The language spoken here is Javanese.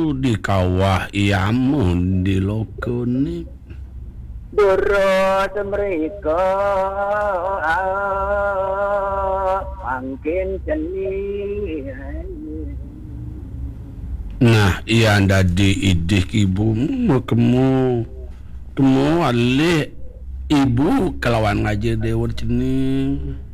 Aduh di kawah iamun di lokone. Durut mereka makin jeni. Nah, iya dadi idih ibumu kemu alik ibu kelawan ngaji dewa cening.